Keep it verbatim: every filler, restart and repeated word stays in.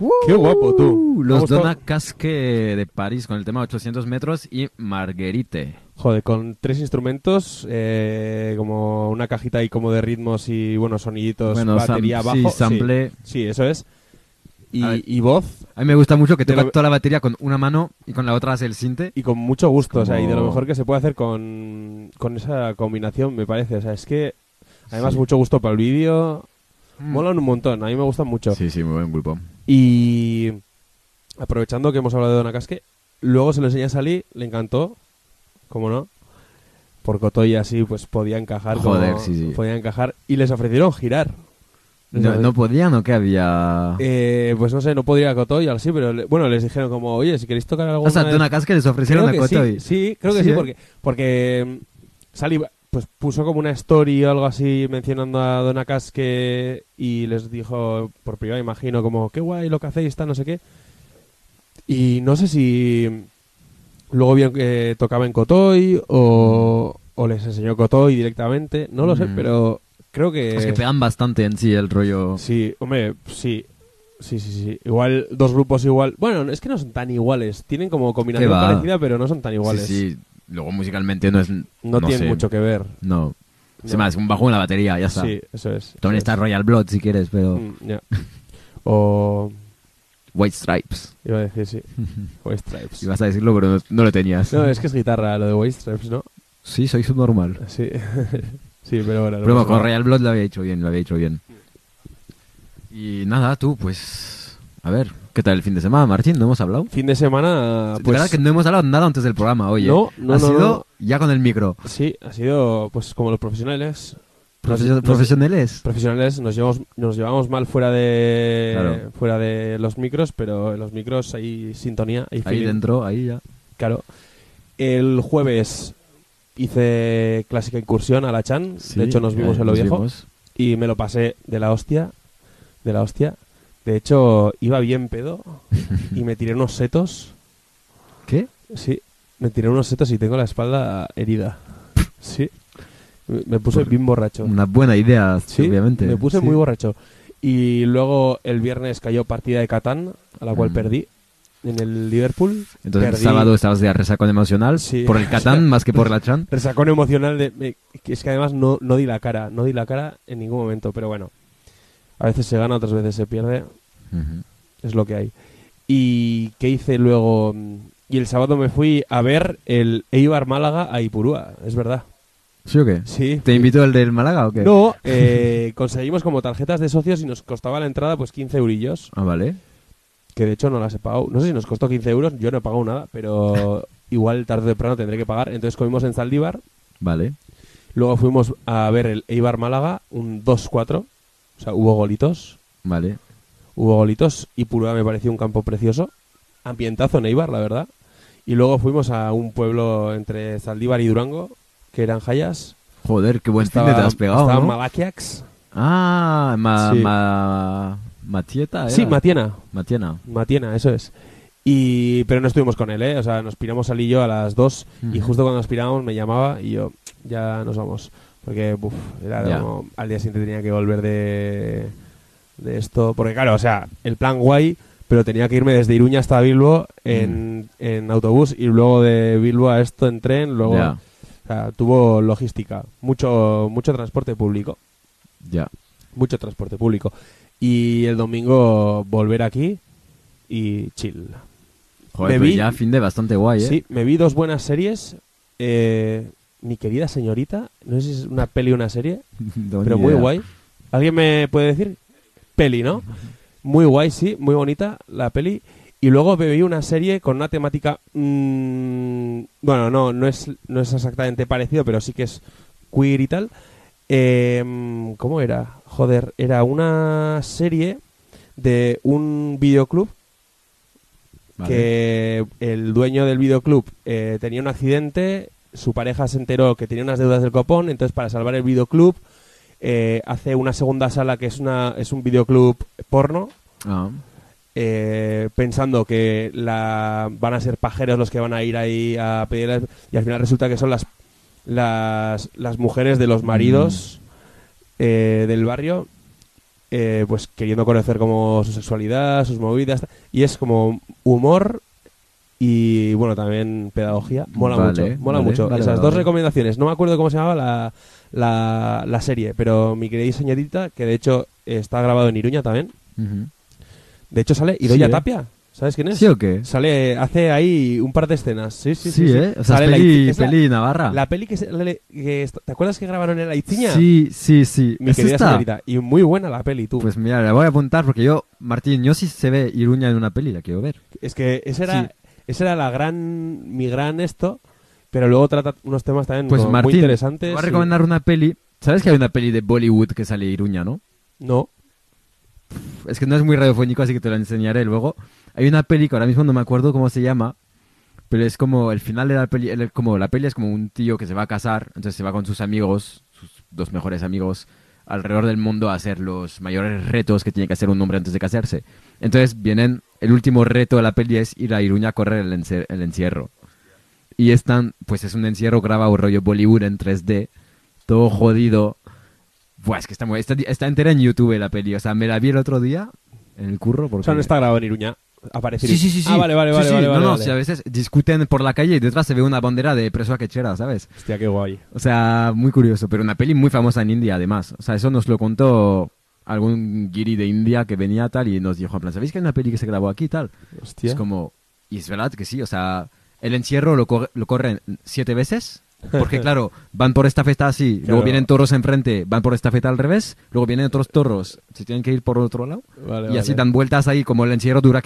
Uh, ¡Qué guapo, tú! Los gustado... Dona Casque de París con el tema ochocientos metros y Marguerite. Joder, con tres instrumentos, eh, como una cajita ahí como de ritmos y, bueno, soniditos, bueno, batería sam- abajo. Sí, sample. Sí, sí, eso es. Y, ver, y voz. A mí me gusta mucho que De toca lo... toda la batería con una mano y con la otra hace el sinte. Y con mucho gusto, como... o sea, y de lo mejor que se puede hacer con, con esa combinación, me parece. O sea, es que, además, sí. mucho gusto para el vídeo. Mm. Molan un montón, a mí me gustan mucho. Sí, sí, muy buen grupo. Y aprovechando que hemos hablado de Dona Casque, luego se lo enseñé a Sally, le encantó, ¿cómo no? Por Cotoy así, pues podía encajar. Joder, como, sí, sí. Podía encajar. Y les ofrecieron girar. Les No, ofrecieron, ¿No podían o qué había? eh, pues no sé, no podría ir a Cotoy, así, pero le, bueno, les dijeron como, oye, si queréis tocar algo. O sea, Dona Casque les ofrecieron creo a que Cotoy. sí, sí, creo que Sí, sí, ¿eh? porque, porque mm, Sally pues puso como una story o algo así mencionando a Dona Casque y les dijo, por privado imagino, como, qué guay lo que hacéis, está no sé qué. Y no sé si luego vieron que tocaba en Cotoy o, o les enseñó Cotoy directamente, no lo sé, Mm. pero creo que... Es que pegan bastante en sí el rollo. Sí, hombre, sí. Sí, sí, sí. Igual, dos grupos igual... Bueno, es que no son tan iguales. Tienen como combinación ¿Qué va? parecida, pero no son tan iguales. Sí, sí. Luego musicalmente no es... No, No, tienen sé. mucho que ver. No. No. Se me hace un bajo en la batería, ya está. Sí, eso es. También eso está es. Royal Blood si quieres, pero... Mm, ya. O... White Stripes. Iba a decir, sí. White Stripes. Ibas a decirlo, pero no, no lo tenías. No, es que es guitarra lo de White Stripes, ¿no? Sí, soy subnormal. Sí. Sí, pero bueno. no Pero bueno, pasa con nada. Royal Blood lo había hecho bien, lo había hecho bien. Y nada, tú, pues... A ver, ¿qué tal el fin de semana, Martín? ¿No hemos hablado? Fin de semana, De pues... verdad que no hemos hablado nada antes del programa, oye. No, no, ha no, sido no. ya con el micro. Sí, ha sido pues como los profesionales. Profesio- Nos- nos- ¿Profesionales? Profesionales, nos llevamos, nos llevamos mal fuera de Claro. fuera de los micros, pero en los micros hay sintonía, hay Ahí feeling. dentro, ahí ya. Claro. El jueves hice clásica incursión a la Chan, Sí, de hecho nos vimos eh, en lo nos viejo vimos. y me lo pasé de la hostia, de la hostia. De hecho, iba bien pedo y me tiré unos setos. ¿Qué? Sí, me tiré unos setos y tengo la espalda herida. Sí. Me me puse Por- bien borracho. Una buena idea, Sí, obviamente. me puse Sí. muy borracho. Y luego el viernes cayó partida de Catán, a la cual Mm. perdí en el Liverpool. Entonces Perdí. el sábado estabas de resacón emocional Sí. por el Catán más que por la Chan. Resacón emocional de... me- que es que además no, no di la cara, no di la cara en ningún momento, pero bueno. A veces se gana, otras veces se pierde, Ujú. es lo que hay. ¿Y qué hice luego? Y el sábado me fui a ver el Eibar Málaga a Ipurúa, es verdad. ¿Sí o qué? Sí. ¿Te invitó el del Málaga o qué? No, eh, conseguimos como tarjetas de socios y nos costaba la entrada pues quince eurillos. Ah, vale. Que de hecho no las he pagado. No sé si nos costó quince euros, yo no he pagado nada, pero igual tarde o temprano tendré que pagar. Entonces comimos en Zaldívar, Vale. luego fuimos a ver el Eibar Málaga, un dos cuatro, o sea, hubo golitos, Vale. hubo golitos, y Purúa me pareció un campo precioso, ambientazo en Eibar, la verdad. Y luego fuimos a un pueblo entre Zaldívar y Durango, que eran Jayas. Joder, qué buen fin Estaba- de te has pegado, estaba ¿no? Malakiax. Ah, ma, Sí. ma- Matieta, ¿era? Sí, Matiena. Matiena. Matiena, eso es. Y pero no estuvimos con él, ¿eh? O sea, nos piramos Sally y yo a las dos y Ujú. justo cuando nos pirábamos me llamaba y yo, ya nos vamos. Porque, buf, era Ya. como, al día siguiente tenía que volver de, de esto. Porque claro, o sea, el plan guay, pero tenía que irme desde Iruña hasta Bilbo en, en autobús y luego de Bilbo a esto en tren, luego... Ya, O sea, tuvo logística, mucho mucho transporte público, ya. mucho transporte público. Y el domingo volver aquí y chill. Joder, Me pues vi- ya fin de bastante guay, ¿eh? Sí, me vi dos buenas series. Eh, Mi querida señorita, no sé si es una peli o una serie, No, pero ni muy idea. guay. ¿Alguien me puede decir? Peli, ¿no? Muy guay, sí, muy bonita la peli. Y luego me vi una serie con una temática... mmm, bueno, no, no es, no es exactamente parecido, pero sí que es queer y tal. Eh, ¿Cómo era? Joder, era una serie de un videoclub Vale. que el dueño del videoclub eh, tenía un accidente, su pareja se enteró que tenía unas deudas del copón, entonces para salvar el videoclub eh, hace una segunda sala que es una es un videoclub porno, Ah, eh, pensando que la, van a ser pajeros los que van a ir ahí a pedir, y al final resulta que son las las, las mujeres de los maridos eh, del barrio. eh, pues queriendo conocer como su sexualidad, sus movidas, y es como humor y, bueno, también pedagogía. Mola Vale, mucho, mola vale, mucho. vale, Esas vale, dos vale. recomendaciones. No me acuerdo cómo se llamaba la, la, la serie, pero mi querida señorita, que de hecho está grabado en Iruña también. Ujú. De hecho sale Idoia Sí, ¿eh? Tapia. ¿Sabes quién es? ¿Sí o qué? Sale, hace ahí un par de escenas. Sí, sí, sí. Sí, sí. ¿eh? O sea, Sale es la peli, Itzi- es la- peli Navarra. La peli que, se- le- que est- ¿te acuerdas que grabaron en la Itziña? Sí, sí, sí. Mi ¿Es querida esta? señorita. Y muy buena la peli, tú. Pues mira, la voy a apuntar porque yo, Martín, yo sí se ve Iruña en una peli, la quiero ver. Es que esa era, Sí. esa era la gran, mi gran esto, pero luego trata unos temas también Pues como Martín, muy interesantes. te voy a y- recomendar una peli. ¿Sabes que hay una peli de Bollywood que sale Iruña, no? No. Es que no es muy radiofónico, así que te la enseñaré luego. Hay una peli que ahora mismo no me acuerdo cómo se llama, pero es como el final de la peli, el- como la peli es como un tío que se va a casar, entonces se va con sus amigos, sus dos mejores amigos, alrededor del mundo a hacer los mayores retos que tiene que hacer un hombre antes de casarse. Entonces vienen, el último reto de la peli es ir a Iruña a correr el, encer- el encierro. Y están, pues es un encierro grabado rollo Bollywood en tres D, todo jodido. Buah, es que está, muy, está, está entera en YouTube la peli, o sea, me la vi el otro día en el curro. Porque... O sea, no está grabado en Iruña. Aparece Sí, sí, sí, sí. Ah, vale, vale, Sí, vale, sí. vale, No, vale, no, vale. si a veces discuten por la calle y detrás se ve una bandera de preso a quechera, ¿sabes? Hostia, qué guay. O sea, muy curioso, pero una peli muy famosa en India además. O sea, eso nos lo contó algún guiri de India que venía tal y nos dijo, en plan, ¿sabéis que hay una peli que se grabó aquí y tal? Hostia. Es como, y es verdad que sí, o sea, el encierro lo, cor- lo corren siete veces. Porque claro, van por esta feta así, Claro. luego vienen toros enfrente, van por esta feta al revés, luego vienen otros toros, se tienen que ir por otro lado, Vale, y así vale. dan vueltas ahí, como el encierro dura